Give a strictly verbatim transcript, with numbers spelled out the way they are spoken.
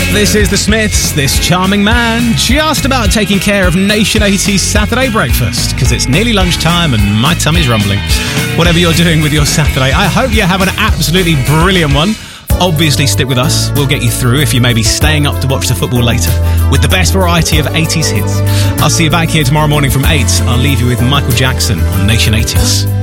This is The Smiths, this charming man, just about taking care of Nation eighty's Saturday breakfast, because it's nearly lunchtime and my tummy's rumbling. Whatever you're doing with your Saturday, I hope you have an absolutely brilliant one. Obviously, stick with us. We'll get you through if you may be staying up to watch the football later, with the best variety of eighties hits. I'll see you back here tomorrow morning from eight. I'll leave you with Michael Jackson on Nation eighties.